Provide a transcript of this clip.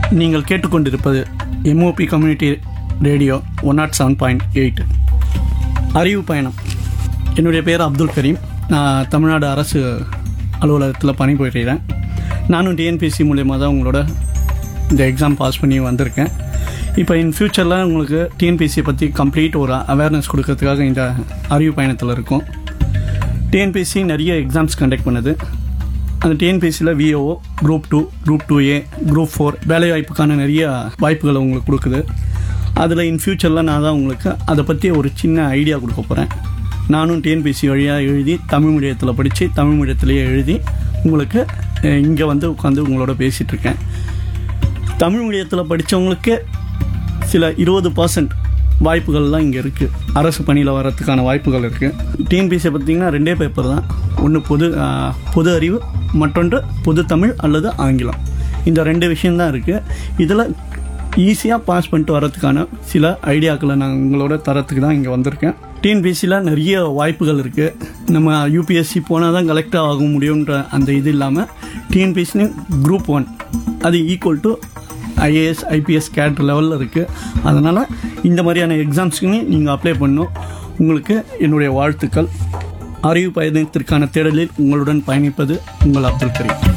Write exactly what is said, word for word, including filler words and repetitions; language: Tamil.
நீங்கள் கேட்டுக்கொண்டிருப்பது MOP community radio one not seven point eight. அறிவு பயணம். என்னுடைய பேர் அப்துல் கரீம். நான் தமிழ்நாடு அரசு அலுவலகத்தில் பணிபுரிகிறேன். நானும் டிஎன்பிஎஸ்சி மூலயமா தான் உங்களோட இந்த எக்ஸாம் பாஸ் பண்ணி வந்திருக்கேன். இப்போ இன் ஃப்யூச்சரில் உங்களுக்கு டிஎன்பிஎஸ்சியை பற்றி கம்ப்ளீட் ஒரு அவேர்னஸ் கொடுக்கறதுக்காக இந்த அறிவு பயணத்தில் இருக்கும். டிஎன்பிஎஸ்சி நிறைய எக்ஸாம்ஸ் கண்டக்ட் பண்ணுது. அந்த டிஎன்பிஎஸ்சியில் VO, group two, group two ஏ, குரூப் ஃபோர் வேலைவாய்ப்புக்கான நிறைய வாய்ப்புகளை உங்களுக்கு கொடுக்குது. அதில் இன் ஃப்யூச்சரில் நான் தான் உங்களுக்கு அதை பற்றி ஒரு சின்ன ஐடியா கொடுக்க போகிறேன். நானும் டிஎன்பிஎஸ்சி வழியாக எழுதி தமிழ் மீடியத்தில் படித்து தமிழ் மீடியத்திலேயே எழுதி உங்களுக்கு இங்கே வந்து உட்காந்து உங்களோட பேசிகிட்ருக்கேன். தமிழ் மீடியத்தில் படித்தவங்களுக்கு சில இருபது பர்சன்ட் வாய்ப்புகள்லாம் இங்கே இருக்குது. அரசு பணியில் வர்றதுக்கான வாய்ப்புகள் இருக்குது. டிஎன்பிஎஸ்சியை பார்த்திங்கன்னா ரெண்டே பேப்பர் தான். ஒன்று பொது பொது அறிவு, மற்றொன்று பொது தமிழ் அல்லது ஆங்கிலம். இந்த ரெண்டு விஷயந்தான் இருக்குது. இதில் ஈஸியாக பாஸ் பண்ணிட்டு வர்றதுக்கான சில ஐடியாக்களை நான் உங்களோட தரத்துக்கு தான் இங்கே வந்திருக்கேன். டிஎன்பிஎஸ்சியில் நிறைய வாய்ப்புகள் இருக்குது. நம்ம யூபிஎஸ்சி போனால் தான் கலெக்டாக ஆக முடியுன்ற அந்த இது இல்லாமல் டிஎன்பிஎஸ்சி குரூப் ஒன் அது equal to IAS IPS gate லெவலில் இருக்குது. அதனால் இந்த மாதிரியான எக்ஸாம்ஸுக்குன்னு நீங்கள் அப்ளை பண்ணணும். உங்களுக்கு என்னுடைய வாழ்த்துக்கள். அறிவு பயணத்திற்கான தேடலில் உங்களுடன் பயணிப்பது உங்கள் அப்துல் கரீம்.